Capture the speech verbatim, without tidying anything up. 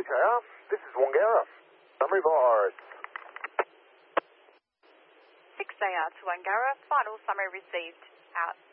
J R, this is Wangara. Summary board. six J R to Wangara, final summary received. Out.